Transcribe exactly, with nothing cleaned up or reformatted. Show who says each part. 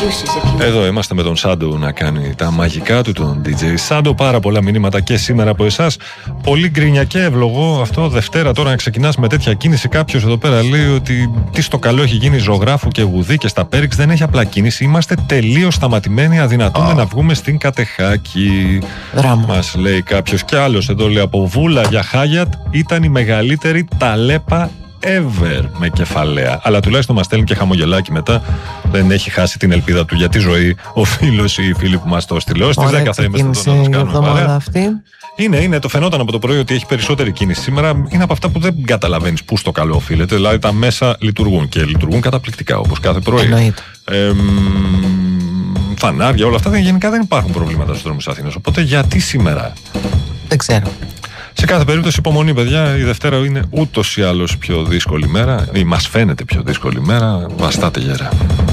Speaker 1: Εδώ είμαστε με τον Σάντο να κάνει τα μαγικά του, τον ντι τζέι Σάντο. Πάρα πολλά μηνύματα και σήμερα από εσάς. Πολύ γκρινιά και εύλογο αυτό. Δευτέρα τώρα να ξεκινάς με τέτοια κίνηση. Κάποιος εδώ πέρα λέει ότι τι στο καλό έχει γίνει ζωγράφου και γουδί και στα Πέριξ. Δεν έχει απλά κίνηση. Είμαστε τελείως σταματημένοι. Αδυνατούμε oh. να βγούμε στην Κατεχάκη. Μας λέει κάποιος. Και άλλος εδώ λέει από Βούλα για Χάγιατ ήταν η μεγαλύτερη ταλέπα ever με κεφαλαία. Αλλά τουλάχιστον μας στέλνει και χαμογελάκι μετά. Δεν έχει χάσει την ελπίδα του για τη ζωή ο φίλος ή η φίλη που μας το στείλε. Στις δέκα θα είμαστε εδώ να τους κάνουμε παρέα. Είναι, είναι, το φαινόταν από το πρωί ότι έχει περισσότερη κίνηση σήμερα. Είναι από αυτά που δεν καταλαβαίνεις πού στο καλό οφείλεται. Δηλαδή τα μέσα λειτουργούν και λειτουργούν καταπληκτικά όπως κάθε πρωί. Ε, φανάρια, όλα αυτά γενικά δεν υπάρχουν προβλήματα στους δρόμους της Αθήνας. Οπότε γιατί σήμερα?
Speaker 2: Δεν ξέρω.
Speaker 1: Σε κάθε περίπτωση υπομονή, παιδιά. Η Δευτέρα είναι ούτως ή άλλως πιο δύσκολη μέρα ή μας φαίνεται πιο δύσκολη μέρα. Βαστάτε γερά.